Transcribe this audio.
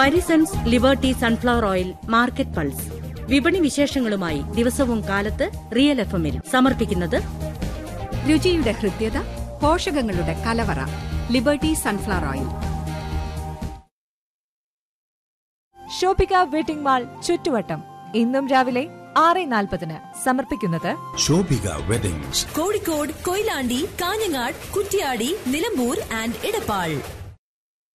Parisons liberty sunflower oil market pulse. വിപണി വിശേഷങ്ങളുമായി ദിവസവും കാലത്ത് റിയൽ FM-ൽ സമർപ്പിക്കുന്നത് രുചിയുടെ ഹൃദ്യത, പോഷകങ്ങളുടെ കലവറ. Liberty sunflower oil. Shoppika wedding mall ചുറ്റുവട്ടം ഇന്നും രാവിലെ 6:40 സമർപ്പിക്കുന്നത് ഷോപ്പിക വെഡിങ്സ്, കോഴിക്കോട്, കൊയിലാണ്ടി, കാഞ്ഞങ്ങാട്, കുറ്റ്യാടി, നിലമ്പൂർ ആൻഡ് ഇടപ്പാൾ.